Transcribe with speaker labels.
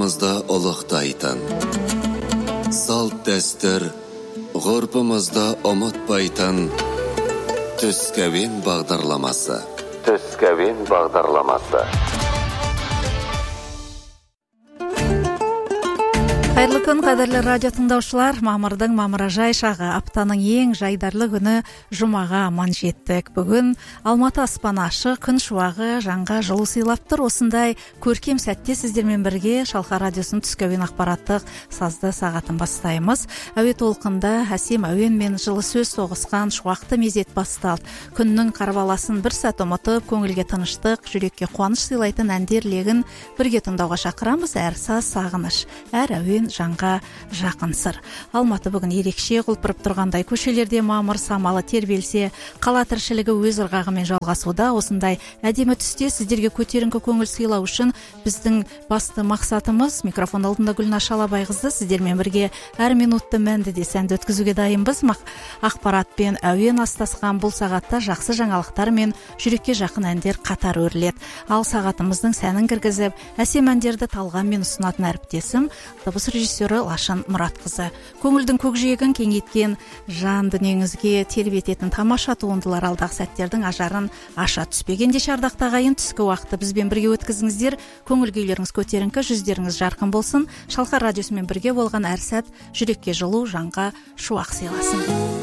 Speaker 1: Yurtımızda uluqtaytın. Salt dəstür, ғұрпымızda ұмытпайтын. Түскәвен бағдарламасы.
Speaker 2: Қайырлы күн, қадірлі радио тыңдаушылар. Мамырдың мамыражай шағы, аптаның ең жайдарлы күні жұмаға аман жеттік. Бүгін Алматы аспаны ашық, күн шуағы жанға жылу сыйлап тұр. Осындай көркем сәтте сіздермен бірге Шалқар радиосын түскі әуен ақпараттық сазды сағатын бастаймыз. Әуе толқында әсем әуен мен жылы сөз соғысқан шуақты мезет басталды. Күннің қарбаласын бір сәт ұмытып, көңілге тыныштық, жүрекке қуаныш сыйлайтын әндер легін бірге тыңдауға шақырамыз. Әр саз сағыныш, әр әуен жанға жақын сыр. Алматы бүгін ерекше құлпырып тұрғандай, көшелерде мамыр самалы тербелсе, қала тіршілігі өз ырғағымен жалғасуда. Осындай әдемі түсте сіздерге көтеріңкі көңіл сыйлау үшін біздің басты мақсатымыз микрофон алдында Гүлнаш Алабайқызы сіздермен бірге әр минутты мәнді де сәнді өткізуге дайынбыз. Ақпаратпен әуен астасқан бұл сағатта жақсы жаңалықтар мен жүрекке жақын әндер қатар өріледі. Ал сағатымыздың сәнін кіргізіп, әсем әндерді талғаммен ұсынатын әріптесім дыбыс режиссері Лашын Мұратқызы. Көңілдің көкжиегін кеңейткен, жан дүниеңізге тербететін тамаша туындылар алдағы сәттердің ажарын аша түспегенде шардақта ағайын түскі уақытты бізбен бірге өткізіңіздер. Көңіл күйлеріңіз көтеріңкі, жүздеріңіз жарқын болсын. Шалқар радиосымен бірге болған әр сәт жүрекке жылу, жанға шуақ сыйласын.